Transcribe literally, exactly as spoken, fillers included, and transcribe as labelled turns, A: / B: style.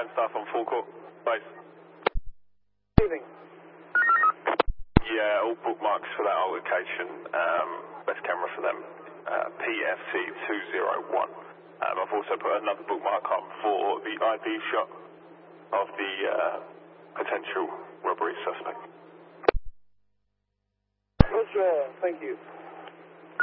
A: line staff on forecourt. Base.
B: Evening.
A: Yeah, all bookmarks for that altercation. Um, best camera for them, uh, P F C two zero one. Um, I've also put another bookmark on for the I D shot of the uh, potential robbery suspect.
B: Roger, thank you.